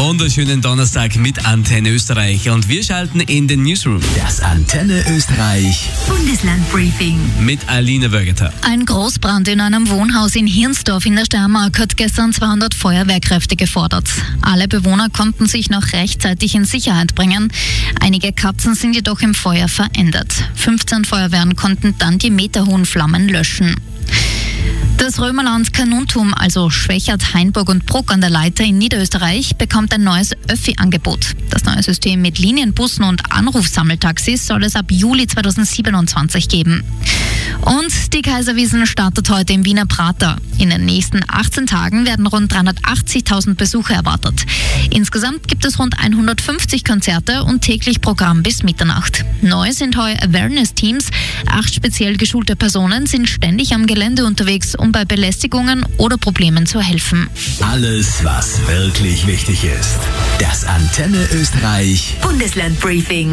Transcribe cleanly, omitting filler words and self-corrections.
wunderschönen Donnerstag mit Antenne Österreich und wir schalten in den Newsroom. Das Antenne Österreich Bundeslandbriefing Mit Alina Wörgeter. Ein Großbrand in einem Wohnhaus in Hirnsdorf in der Steiermark hat gestern 200 Feuerwehrkräfte gefordert. Alle Bewohner konnten sich noch rechtzeitig in Sicherheit bringen. Einige Katzen sind jedoch im Feuer verendet. 15 Feuerwehren konnten dann die meterhohen Flammen löschen. Das Römerland Kanuntum, also Schwächert, Hainburg und Bruck an der Leiter in Niederösterreich, bekommt ein neues Öffi-Angebot. Das neue System mit Linienbussen und Anrufsammeltaxis soll es ab Juli 2027 geben. Und die Kaiserwiesn startet heute im Wiener Prater. In den nächsten 18 Tagen werden rund 380.000 Besucher erwartet. Insgesamt gibt es rund 150 Konzerte und täglich Programm bis Mitternacht. Neu sind heuer Awareness-Teams. 8 speziell geschulte Personen sind ständig am Gelände unterwegs, um bei Belästigungen oder Problemen zu helfen. Alles, was wirklich wichtig ist. Das Antenne Österreich Bundeslandbriefing.